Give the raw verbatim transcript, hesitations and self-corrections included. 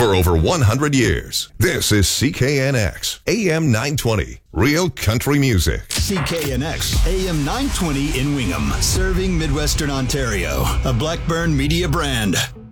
for over one hundred years. This is C K N X, A M nine twenty, Real Country Music. C K N X, A M nine twenty in Wingham, serving Midwestern Ontario, a Blackburn Media brand.